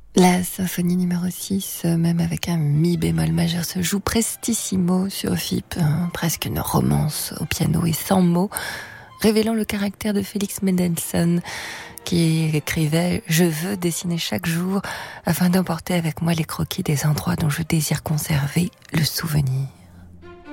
La symphonie numéro 6, même avec un mi bémol majeur, se joue prestissimo sur FIP, presque une romance au piano et sans mots, révélant le caractère de Félix Mendelssohn, qui écrivait « Je veux dessiner chaque jour afin d'emporter avec moi les croquis des endroits dont je désire conserver le souvenir ».